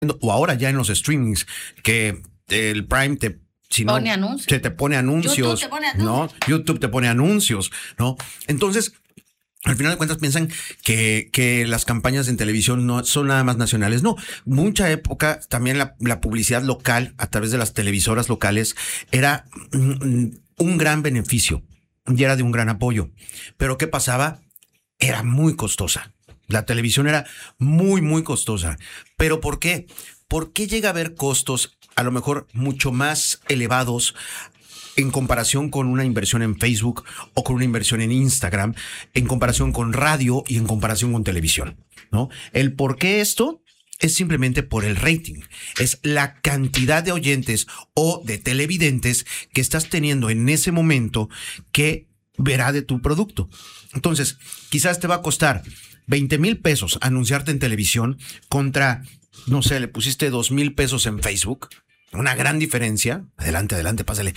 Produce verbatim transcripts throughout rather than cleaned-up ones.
o ahora ya en los streamings, que el Prime te si no, pone anuncios. Se te pone anuncios, YouTube te pone anuncios. ¿no? YouTube te pone anuncios, ¿no? Entonces, al final de cuentas piensan que, que las campañas en televisión no son nada más nacionales. No, mucha época también la, la publicidad local a través de las televisoras locales era un, un gran beneficio y era de un gran apoyo. Pero ¿qué pasaba? Era muy costosa. La televisión era muy, muy costosa. ¿Pero por qué? ¿Por qué llega a haber costos a lo mejor mucho más elevados en comparación con una inversión en Facebook o con una inversión en Instagram, en comparación con radio y en comparación con televisión, ¿no? El por qué esto es simplemente por el rating. Es la cantidad de oyentes o de televidentes que estás teniendo en ese momento que verá de tu producto. Entonces, quizás te va a costar veinte mil pesos anunciarte en televisión contra, no sé, le pusiste dos mil pesos en Facebook. Una gran diferencia. Adelante, adelante, pásale.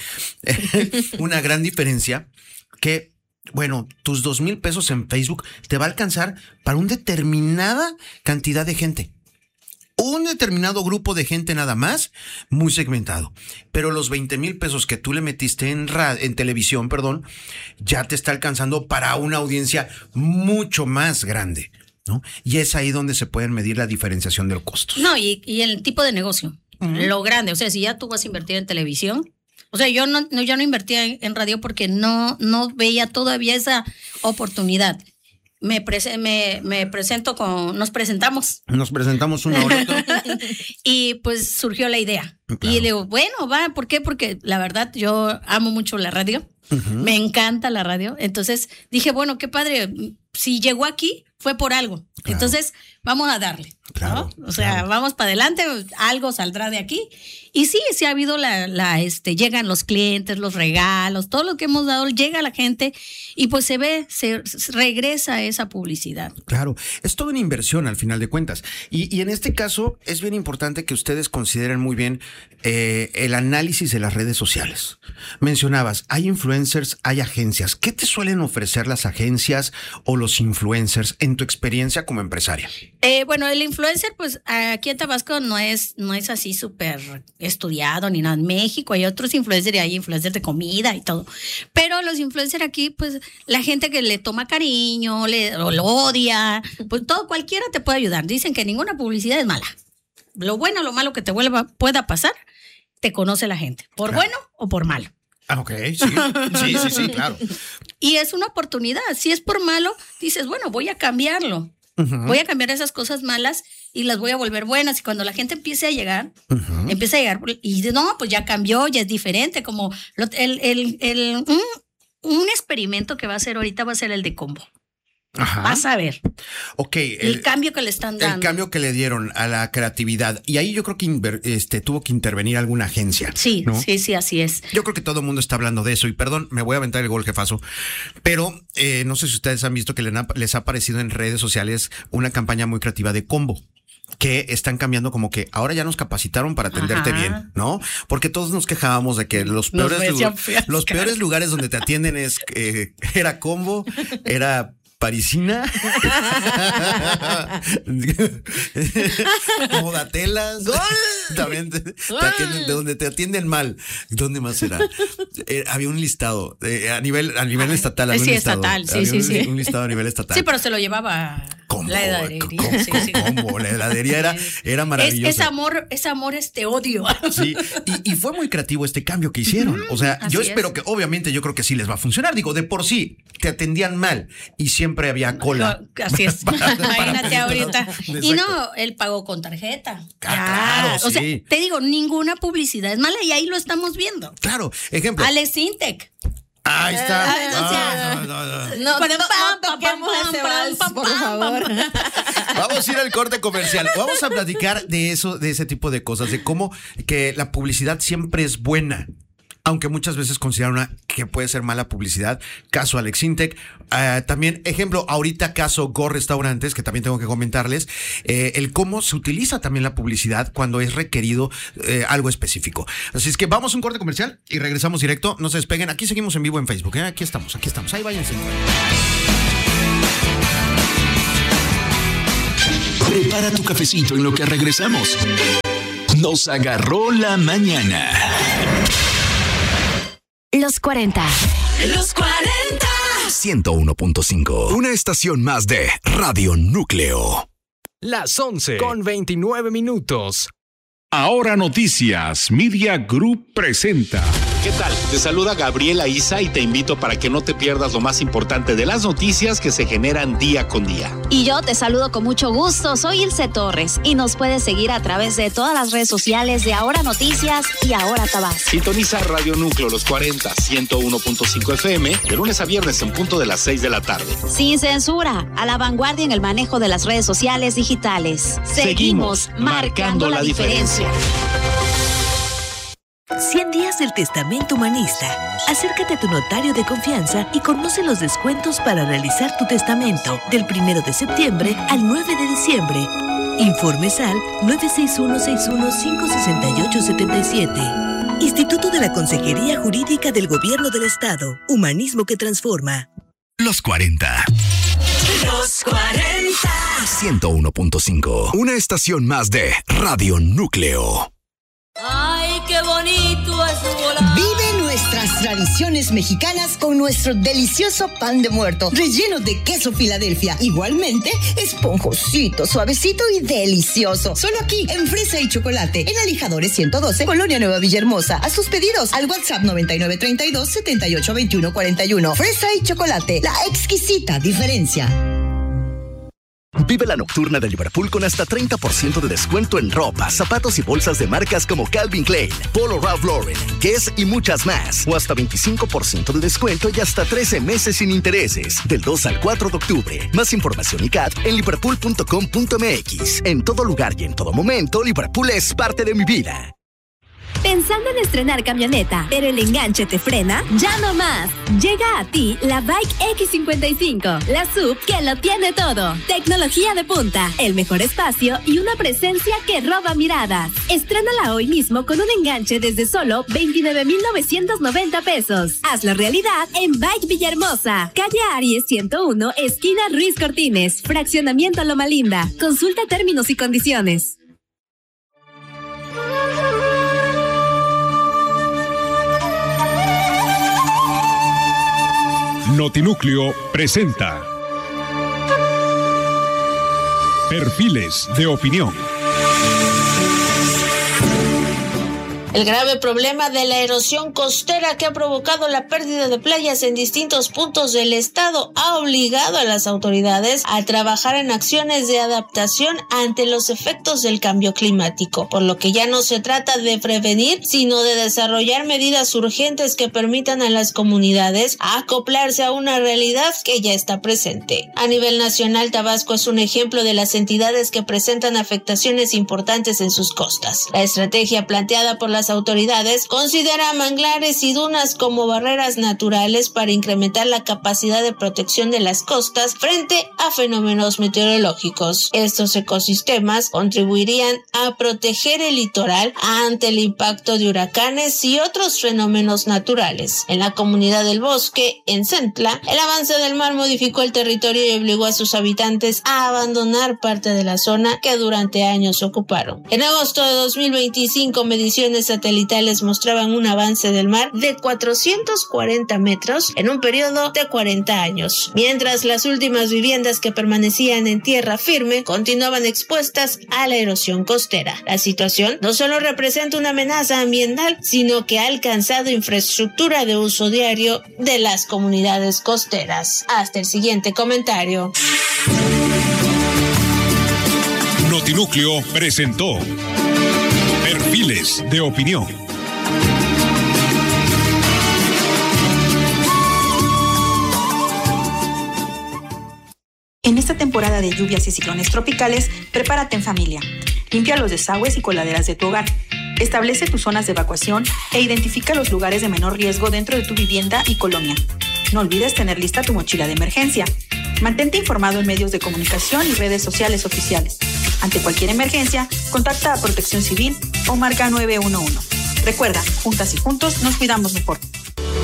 Una gran diferencia que, bueno, tus dos mil pesos en Facebook te va a alcanzar para una determinada cantidad de gente. Un determinado grupo de gente nada más, muy segmentado. Pero los veinte mil pesos que tú le metiste en, rad, en televisión, perdón, ya te está alcanzando para una audiencia mucho más grande, ¿no? Y es ahí donde se pueden medir la diferenciación del costo. No, y, y el tipo de negocio, uh-huh. Lo grande. O sea, si ya tú vas a invertir en televisión, o sea, yo no, no ya no invertía en, en radio porque no, no veía todavía esa oportunidad. Me, prese, me, me presento con, nos presentamos. Nos presentamos una hora. Y pues surgió la idea. Claro. Y le digo, bueno, va, ¿por qué? Porque la verdad yo amo mucho la radio. Uh-huh. Me encanta la radio. Entonces dije, bueno, qué padre. Si llegó aquí, fue por algo. Claro. Entonces, vamos a darle. Claro, ¿no? O sea, claro. Vamos para adelante, algo saldrá de aquí. Y sí, sí ha habido la, la, este, llegan los clientes, los regalos, todo lo que hemos dado, llega a la gente y pues se ve, se, se regresa esa publicidad. Claro, es toda una inversión al final de cuentas. Y, y en este caso es bien importante que ustedes consideren muy bien eh, el análisis de las redes sociales. Mencionabas, hay influencers, hay agencias. ¿Qué te suelen ofrecer las agencias o los influencers en tu experiencia como empresaria? Eh, bueno, el influencer, pues aquí en Tabasco no es, no es así súper estudiado ni nada. En México hay otros influencers y hay influencers de comida y todo. Pero los influencers aquí, pues la gente que le toma cariño, le, o lo odia, pues todo, cualquiera te puede ayudar. Dicen que ninguna publicidad es mala. Lo bueno o lo malo que te vuelva, pueda pasar, te conoce la gente. Por claro. Bueno o por malo. Ah, ok, sí, sí, sí, sí, claro. Y es una oportunidad. Si es por malo, dices, bueno, voy a cambiarlo. Uh-huh. Voy a cambiar esas cosas malas y las voy a volver buenas. Y cuando la gente empiece a llegar, uh-huh. empieza a llegar y dice, no, pues ya cambió, ya es diferente. Como lo, el, el, el, un, un experimento que va a hacer ahorita va a ser el de Combo. Ajá. Vas a ver. Ok. El, el cambio que le están dando. El cambio que le dieron a la creatividad. Y ahí yo creo que inver, este, tuvo que intervenir alguna agencia. Sí, ¿no? sí, sí, así es. Yo creo que todo el mundo está hablando de eso. Y perdón, me voy a aventar el gol, jefazo. Pero eh, no sé si ustedes han visto que les ha aparecido en redes sociales una campaña muy creativa de Combo, que están cambiando como que ahora ya nos capacitaron para atenderte Ajá. bien, ¿no? Porque todos nos quejábamos de que los peores, lugar, los peores lugares donde te atienden es eh, era Combo, era Parisina, Modatelas, también te, te atienden, de donde te atienden mal. ¿Dónde más será? Eh, había un listado eh, a nivel a nivel Ay, estatal. Había sí, un listado, estatal, sí, había sí, un, sí. Un listado a nivel estatal. Sí, pero se lo llevaba Combo, la heladería. Com, sí, sí. Combo, la heladería era, era maravillosa. Es, es amor, es amor, este odio. Sí, y, y fue muy creativo este cambio que hicieron. O sea, Así yo espero es. que, obviamente, yo creo que sí les va a funcionar. Digo, de por sí te atendían mal y siempre había cola. No, así es. Para, para Imagínate ahorita. Exacto. Y no, él pagó con tarjeta. Ah, claro, o sí. sea, te digo, ninguna publicidad es mala y ahí lo estamos viendo. Claro, ejemplo. Alex Intec. Ahí está. Ay, no, ah, no, no, no. No, no, no toquemos ese vals, por favor. Vamos a ir al corte comercial. Vamos a platicar de eso, de ese tipo de cosas, de cómo que la publicidad siempre es buena, aunque muchas veces consideran una que puede ser mala publicidad. Caso Alex Intec. Uh, también, ejemplo, ahorita caso Go Restaurantes, que también tengo que comentarles, eh, el cómo se utiliza también la publicidad cuando es requerido eh, algo específico. Así es que vamos a un corte comercial y regresamos directo. No se despeguen. Aquí seguimos en vivo en Facebook. ¿eh? Aquí estamos, aquí estamos. Ahí váyanse. Prepara tu cafecito en lo que regresamos. Nos agarró la mañana. Los cuarenta. Los cuarenta. ciento uno punto cinco. Una estación más de Radio Núcleo. Las once con veintinueve minutos. Ahora Noticias Media Group presenta. ¿Qué tal? Te saluda Gabriela Isa y te invito para que no te pierdas lo más importante de las noticias que se generan día con día. Y yo te saludo con mucho gusto, soy Ilse Torres y nos puedes seguir a través de todas las redes sociales de Ahora Noticias y Ahora Tabasco. Sintoniza Radio Núcleo Los cuarenta, ciento uno punto cinco F M de lunes a viernes en punto de las seis de la tarde. Sin censura, a la vanguardia en el manejo de las redes sociales digitales. Seguimos, Seguimos marcando la diferencia. cien días del Testamento Humanista. Acércate a tu notario de confianza y conoce los descuentos para realizar tu testamento del primero de septiembre al nueve de diciembre. Informes al nueve seis uno seis uno cinco seis ocho siete siete. Instituto de la Consejería Jurídica del Gobierno del Estado. Humanismo que transforma. Los cuarenta. Los cuarenta. ciento uno punto cinco. Una estación más de Radio Núcleo. Ay, qué bonito es volar. Vive nuestras tradiciones mexicanas con nuestro delicioso pan de muerto, relleno de queso Filadelfia. Igualmente, esponjosito, suavecito y delicioso. Solo aquí, en Fresa y Chocolate, en Alijadores ciento doce, Colonia Nueva Villahermosa. A sus pedidos al WhatsApp noventa y nueve treinta y dos setenta y ocho veintiuno cuarenta y uno. Fresa y Chocolate, la exquisita diferencia. Vive la nocturna de Liverpool con hasta treinta por ciento de descuento en ropa, zapatos y bolsas de marcas como Calvin Klein, Polo Ralph Lauren, Guess y muchas más. O hasta veinticinco por ciento de descuento y hasta trece meses sin intereses. Del dos al cuatro de octubre. Más información y C A T en liverpool punto com punto m x. En todo lugar y en todo momento, Liverpool es parte de mi vida. ¿Pensando en estrenar camioneta, pero el enganche te frena? ¡Ya no más! Llega a ti la Bike X cincuenta y cinco, la S U V que lo tiene todo. Tecnología de punta, el mejor espacio y una presencia que roba miradas. Estrénala hoy mismo con un enganche desde solo veintinueve mil novecientos noventa pesos. Hazlo realidad en Bike Villahermosa, calle Aries ciento uno, esquina Ruiz Cortines, fraccionamiento Loma Linda. Consulta términos y condiciones. Notinúcleo presenta Perfiles de Opinión. El grave problema de la erosión costera que ha provocado la pérdida de playas en distintos puntos del estado ha obligado a las autoridades a trabajar en acciones de adaptación ante los efectos del cambio climático, por lo que ya no se trata de prevenir, sino de desarrollar medidas urgentes que permitan a las comunidades acoplarse a una realidad que ya está presente. A nivel nacional, Tabasco es un ejemplo de las entidades que presentan afectaciones importantes en sus costas. La estrategia planteada por las autoridades considera manglares y dunas como barreras naturales para incrementar la capacidad de protección de las costas frente a fenómenos meteorológicos. Estos ecosistemas contribuirían a proteger el litoral ante el impacto de huracanes y otros fenómenos naturales. En la comunidad del Bosque, en Centla, el avance del mar modificó el territorio y obligó a sus habitantes a abandonar parte de la zona que durante años ocuparon. En agosto de dos mil veinticinco, mediciones satelitales mostraban un avance del mar de cuatrocientos cuarenta metros en un periodo de cuarenta años, mientras las últimas viviendas que permanecían en tierra firme continuaban expuestas a la erosión costera. La situación no solo representa una amenaza ambiental, sino que ha alcanzado infraestructura de uso diario de las comunidades costeras. Hasta el siguiente comentario. Notinúcleo presentó Perfiles de Opinión. En esta temporada de lluvias y ciclones tropicales, prepárate en familia. Limpia los desagües y coladeras de tu hogar. Establece tus zonas de evacuación e identifica los lugares de menor riesgo dentro de tu vivienda y colonia. No olvides tener lista tu mochila de emergencia. Mantente informado en medios de comunicación y redes sociales oficiales. Ante cualquier emergencia, contacta a Protección Civil o marca nueve uno uno. Recuerda, juntas y juntos nos cuidamos mejor.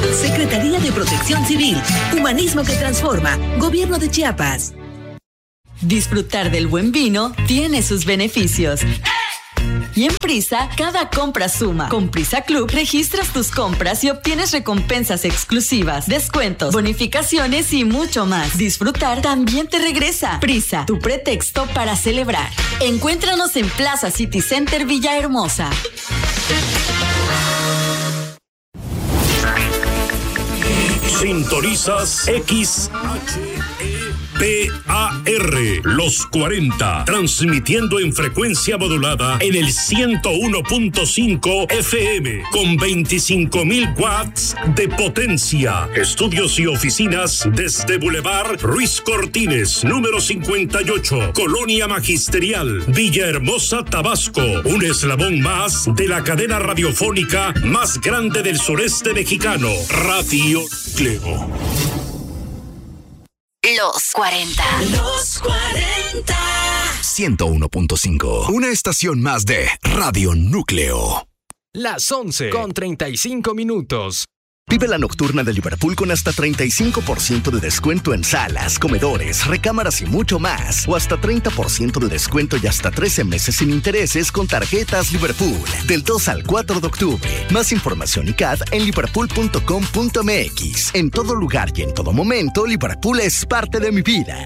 Secretaría de Protección Civil, Humanismo que transforma, Gobierno de Chiapas. Disfrutar del buen vino tiene sus beneficios. Y en Prisa, cada compra suma. Con Prisa Club, registras tus compras y obtienes recompensas exclusivas, descuentos, bonificaciones y mucho más. Disfrutar también te regresa. Prisa, tu pretexto para celebrar. Encuéntranos en Plaza City Center Villahermosa. Sintonizas X H E P A R, los cuarenta, transmitiendo en frecuencia modulada en el ciento uno punto cinco F M, con veinticinco mil watts de potencia. Estudios y oficinas desde Boulevard Ruiz Cortines, número cincuenta y ocho, Colonia Magisterial, Villahermosa, Tabasco. Un eslabón más de la cadena radiofónica más grande del sureste mexicano, Radio Cleo. Los cuarenta. Los cuarenta. ciento uno punto cinco. Una estación más de Radio Núcleo. Las once con treinta y cinco minutos. Vive la nocturna de Liverpool con hasta treinta y cinco por ciento de descuento en salas, comedores, recámaras y mucho más. O hasta treinta por ciento de descuento y hasta trece meses sin intereses con tarjetas Liverpool. Del dos al cuatro de octubre. Más información y C A D en liverpool punto com punto m x. En todo lugar y en todo momento, Liverpool es parte de mi vida.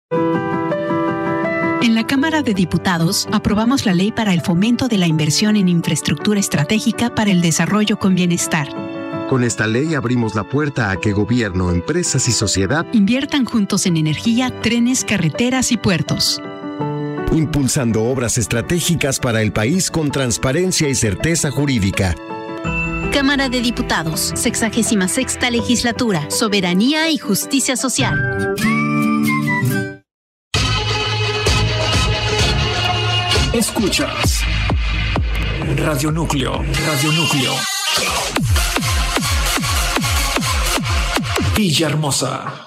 En la Cámara de Diputados aprobamos la ley para el fomento de la inversión en infraestructura estratégica para el desarrollo con bienestar. Con esta ley abrimos la puerta a que gobierno, empresas y sociedad inviertan juntos en energía, trenes, carreteras y puertos. Impulsando obras estratégicas para el país con transparencia y certeza jurídica. Cámara de Diputados, sexagésima sexta legislatura, soberanía y justicia social. Escuchas Radio Núcleo, Radio Núcleo. Villahermosa.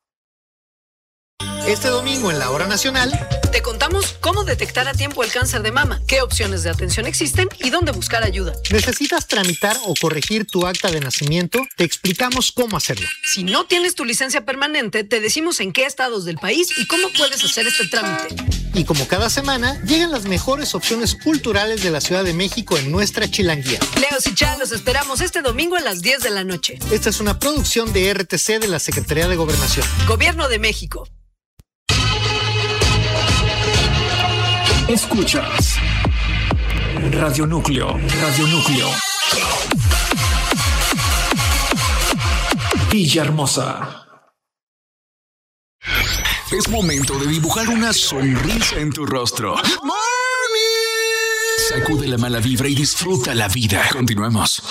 Este domingo en la Hora Nacional te contamos cómo detectar a tiempo el cáncer de mama, qué opciones de atención existen y dónde buscar ayuda. ¿Necesitas tramitar o corregir tu acta de nacimiento? Te explicamos cómo hacerlo. Si no tienes tu licencia permanente, te decimos en qué estados del país y cómo puedes hacer este trámite. Y como cada semana, llegan las mejores opciones culturales de la Ciudad de México en nuestra Chilanguía. Leos y Chá, los esperamos este domingo a las diez de la noche. Esta es una producción de R T C de la Secretaría de Gobernación. Gobierno de México. Escuchas Radio Núcleo, Radio Núcleo. Villahermosa. Es momento de dibujar una sonrisa en tu rostro. Sacude la mala vibra y disfruta la vida. Continuemos.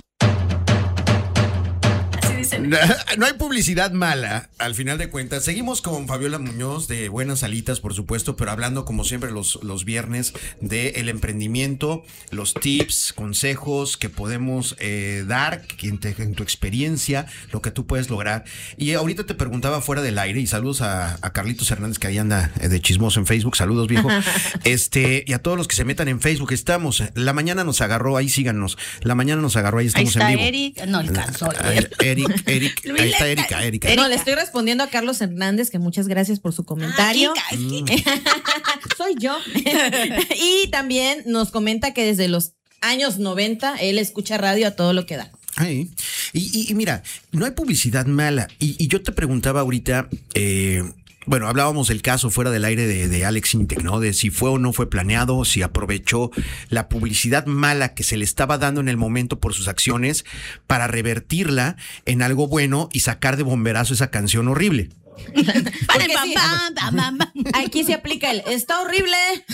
No, no hay publicidad mala, al final de cuentas. Seguimos con Fabiola Muñoz de Buenas Alitas, por supuesto, pero hablando como siempre los, los viernes del emprendimiento, los tips, consejos que podemos eh, dar en, te, en tu experiencia, lo que tú puedes lograr. Y ahorita te preguntaba fuera del aire, y saludos a, a Carlitos Hernández, que ahí anda de chismoso en Facebook. Saludos, viejo. este Y a todos los que se metan en Facebook, estamos. La mañana nos agarró, ahí síganos. La mañana nos agarró, ahí estamos ahí está en vivo. Eric, no alcanzó. Eric, Eric, ahí está Erika, Erika. No, le estoy respondiendo a Carlos Hernández, que muchas gracias por su comentario. Ah, mm. Soy yo. Y también nos comenta que desde los años noventa él escucha radio a todo lo que da. Ay, y, y, y mira, no hay publicidad mala. Y, y yo te preguntaba ahorita, eh, bueno, hablábamos del caso fuera del aire de, de Alex Intec, ¿no? De si fue o no fue planeado, si aprovechó la publicidad mala que se le estaba dando en el momento por sus acciones para revertirla en algo bueno y sacar de bomberazo esa canción horrible. Porque sí, aquí se aplica el está horrible.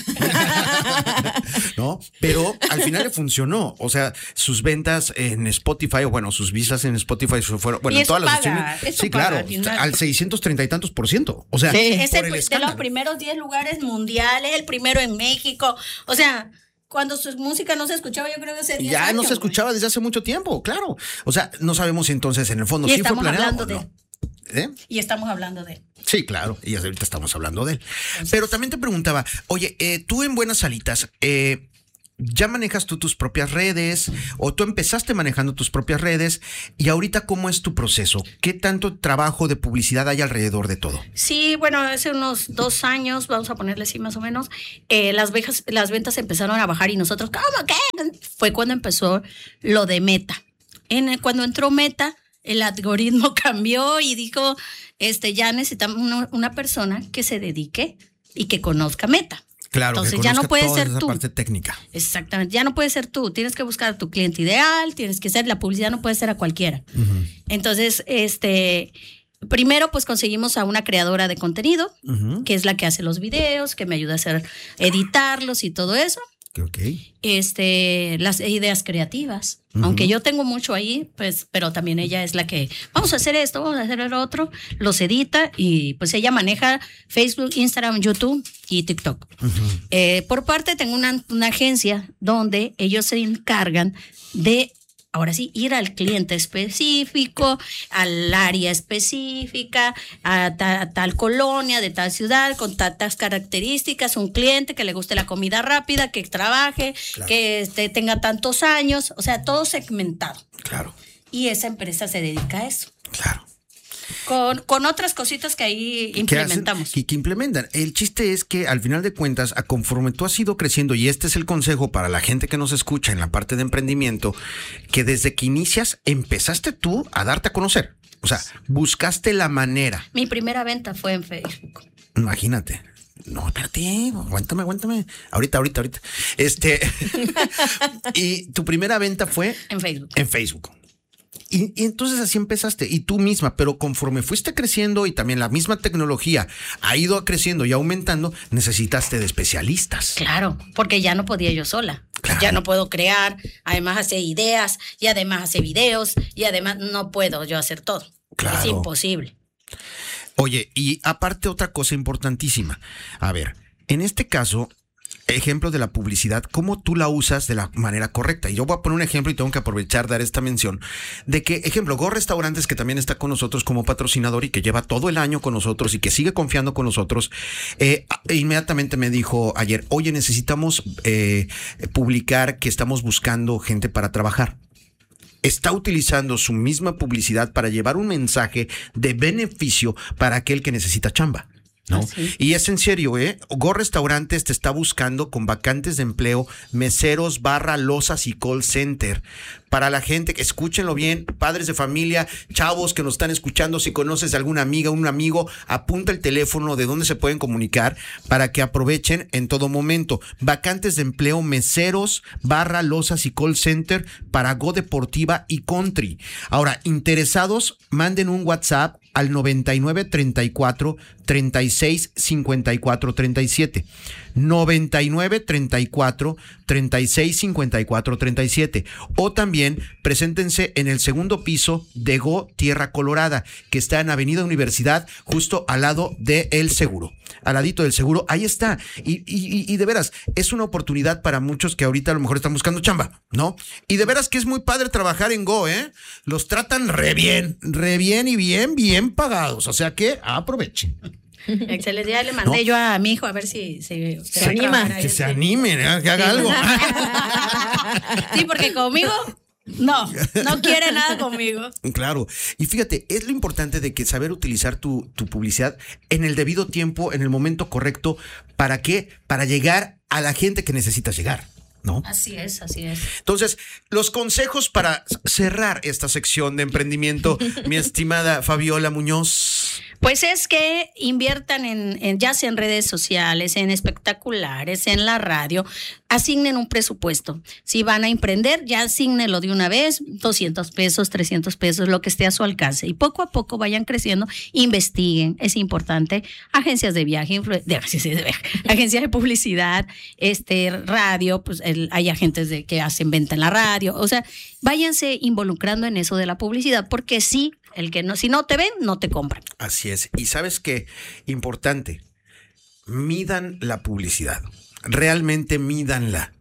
No, pero al final le funcionó. O sea, sus ventas en Spotify, o bueno, sus vistas en Spotify fueron, bueno, en todas las paga, opciones. Sí, claro, al, al seiscientos treinta y tantos por ciento. O sea, sí. Es por el, el de los primeros diez lugares mundiales, el primero en México. O sea, cuando su música no se escuchaba, yo creo que hace diez ya años, no se escuchaba desde hace mucho tiempo, claro. O sea, no sabemos entonces en el fondo si fue planeado o no. ¿Eh? Y estamos hablando de él. Sí, claro, y ahorita estamos hablando de él. Entonces, pero también te preguntaba, oye, eh, tú en Buenas Alitas, eh, ya manejas tú tus propias redes o tú empezaste manejando tus propias redes y ahorita ¿cómo es tu proceso? ¿Qué tanto trabajo de publicidad hay alrededor de todo? Sí, bueno, hace unos dos años, vamos a ponerle así más o menos, eh, las, vejas, las ventas empezaron a bajar y nosotros, ¿cómo qué? Fue cuando empezó lo de Meta. En el, cuando entró Meta, el algoritmo cambió y dijo, este, ya necesitamos una, una persona que se dedique y que conozca Meta. Claro, entonces que ya no puede toda ser esa tú. parte técnica. Exactamente, ya no puede ser tú. Tienes que buscar a tu cliente ideal, tienes que ser, la publicidad no puede ser a cualquiera. Uh-huh. Entonces, este, primero pues conseguimos a una creadora de contenido, uh-huh. que es la que hace los videos, que me ayuda a hacer, editarlos y todo eso. Okay. Este, las ideas creativas. Uh-huh. Aunque yo tengo mucho ahí, pues, pero también ella es la que vamos a hacer esto, vamos a hacer el otro, los edita y pues ella maneja Facebook, Instagram, YouTube y TikTok. Uh-huh. Eh, por parte tengo una, una agencia donde ellos se encargan de, ahora sí, ir al cliente específico, al área específica, a, ta, a tal colonia de tal ciudad, con tantas características, un cliente que le guste la comida rápida, que trabaje, claro. que este, tenga tantos años, o sea, todo segmentado. Claro. Y esa empresa se dedica a eso. Claro. Con, con otras cositas que ahí implementamos. Que, que implementan. El chiste es que al final de cuentas, a conforme tú has ido creciendo, y este es el consejo para la gente que nos escucha en la parte de emprendimiento, que desde que inicias empezaste tú a darte a conocer. O sea, buscaste la manera. Mi primera venta fue en Facebook. Imagínate. No, espérate, aguántame, aguántame. Ahorita, ahorita, ahorita. Este. Y tu primera venta fue en Facebook. En Facebook. Y, y entonces así empezaste, y tú misma, pero conforme fuiste creciendo y también la misma tecnología ha ido creciendo y aumentando, necesitaste de especialistas. Claro, porque ya no podía yo sola. Claro. Ya no puedo crear, además hacer ideas, y además hacer videos, y además no puedo yo hacer todo. Claro. Es imposible. Oye, y aparte otra cosa importantísima. A ver, en este caso, ejemplo de la publicidad, cómo tú la usas de la manera correcta. Y yo voy a poner un ejemplo y tengo que aprovechar dar esta mención de que, ejemplo, Go Restaurantes, que también está con nosotros como patrocinador y que lleva todo el año con nosotros y que sigue confiando con nosotros, eh, inmediatamente me dijo ayer, oye, necesitamos eh, publicar que estamos buscando gente para trabajar. Está utilizando su misma publicidad para llevar un mensaje de beneficio para aquel que necesita chamba. ¿No? Ah, sí. Y es en serio, ¿eh? Go Restaurantes te está buscando con vacantes de empleo, meseros, barra, losas y call center. Para la gente, que escúchenlo bien, padres de familia, chavos que nos están escuchando, si conoces a alguna amiga, un amigo, apunta el teléfono de donde se pueden comunicar para que aprovechen en todo momento. Vacantes de empleo, meseros, barra, losas y call center para Go Deportiva y Country. Ahora, interesados, manden un WhatsApp al noventa y nueve treinta y cuatro treinta y seis cincuenta y cuatro treinta y siete. noventa y nueve treinta y cuatro treinta y seis cincuenta y cuatro treinta y siete. O también preséntense en el segundo piso de Go Tierra Colorada, que está en Avenida Universidad, justo al lado de El Seguro. Al ladito del Seguro, ahí está. Y, y, y de veras, es una oportunidad para muchos que ahorita a lo mejor están buscando chamba, ¿no? Y de veras que es muy padre trabajar en Go, ¿eh? Los tratan re bien, re bien y bien, bien pagados. O sea que aprovechen. Excelente, ya le mandé ¿No? yo a mi hijo a ver si, si se, se anima. Que se anime, ¿eh? Que haga sí. algo. Sí, porque conmigo no, no quiere nada conmigo. Claro, y fíjate, es lo importante de que saber utilizar tu, tu publicidad en el debido tiempo, en el momento correcto. ¿Para qué? Para llegar a la gente que necesitas llegar, ¿no? Así es, así es. Entonces, los consejos para cerrar esta sección de emprendimiento, mi estimada Fabiola Muñoz. Pues es que inviertan en, en ya sea en redes sociales, en espectaculares, en la radio, asignen un presupuesto. Si van a emprender, ya asígnenlo de una vez, doscientos pesos, trescientos pesos, lo que esté a su alcance. Y poco a poco vayan creciendo, investiguen, es importante. Agencias de viaje, influ- de, de viaje agencias de publicidad, este, radio, pues el, hay agentes de, que hacen venta en la radio. O sea, váyanse involucrando en eso de la publicidad, porque sí, el que no, si no te ven, no te compran. Así es. Y ¿sabes qué? Importante, midan la publicidad. Realmente mídanla.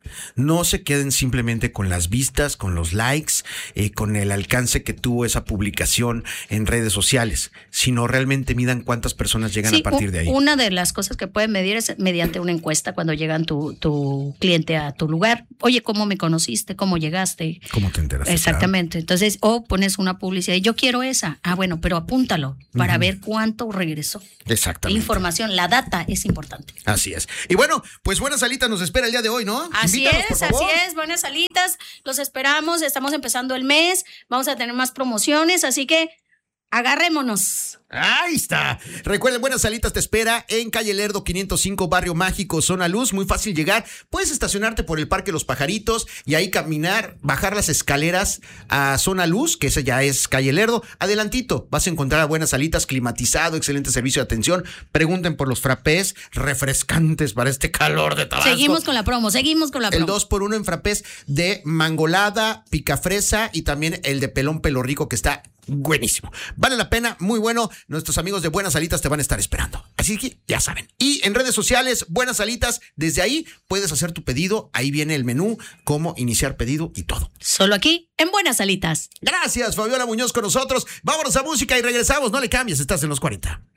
No se queden simplemente con las vistas, con los likes, eh, con el alcance que tuvo esa publicación en redes sociales, sino realmente midan cuántas personas llegan Sí, a partir de ahí. Una de las cosas que pueden medir es mediante una encuesta cuando llegan tu, tu cliente a tu lugar. Oye, ¿cómo me conociste? ¿Cómo llegaste? ¿Cómo te enteraste? Exactamente. Entonces, o pones una publicidad y yo quiero esa. Ah, bueno, pero apúntalo para Ujú. ver cuánto regresó. Exactamente. Información, la data es importante. Así es. Y bueno, pues Buenas Alitas nos espera el día de hoy, ¿no? Así Invítanos, por es, favor. así es, buenas salitas, los esperamos, estamos empezando el mes, vamos a tener más promociones, así que agarrémonos. Ahí está. Recuerden, Buenas Salitas te espera en calle Lerdo quinientos cinco, Barrio Mágico, Zona Luz. Muy fácil llegar. Puedes estacionarte por el Parque Los Pajaritos y ahí caminar, bajar las escaleras a Zona Luz, que esa ya es calle Lerdo. Adelantito vas a encontrar a Buenas Salitas, climatizado, excelente servicio de atención. Pregunten por los frappés refrescantes para este calor de Tabasco. Seguimos con la promo, seguimos con la promo. El dos por uno en frappés de mangolada, picafresa y también el de pelón pelo rico que está buenísimo. Vale la pena, muy bueno. Nuestros amigos de Buenas Salitas te van a estar esperando. Así que ya saben. Y en redes sociales, Buenas Salitas, desde ahí puedes hacer tu pedido. Ahí viene el menú, cómo iniciar pedido y todo. Solo aquí en Buenas Salitas. Gracias, Fabiola Muñoz con nosotros. Vámonos a música y regresamos. No le cambies, estás en los cuarenta.